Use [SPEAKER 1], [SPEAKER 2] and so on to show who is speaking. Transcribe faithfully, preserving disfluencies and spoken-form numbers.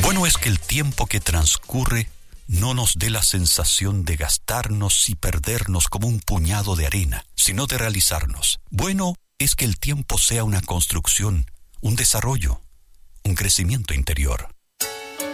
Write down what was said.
[SPEAKER 1] Bueno es que el tiempo que transcurre no nos dé la sensación de gastarnos y perdernos como un puñado de arena, sino de realizarnos. Bueno es que el tiempo sea una construcción, un desarrollo, un crecimiento interior.